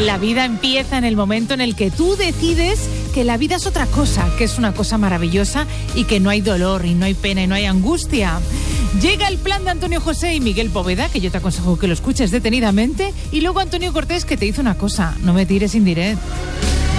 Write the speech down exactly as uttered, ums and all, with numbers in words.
La vida empieza en el momento en el que tú decides que la vida es otra cosa, que es una cosa maravillosa y que no hay dolor y no hay pena y no hay angustia. Llega el plan de Antonio José y Miguel Poveda, que yo te aconsejo que lo escuches detenidamente, y luego Antonio Cortés, que te dice una cosa: no me tires indirecto.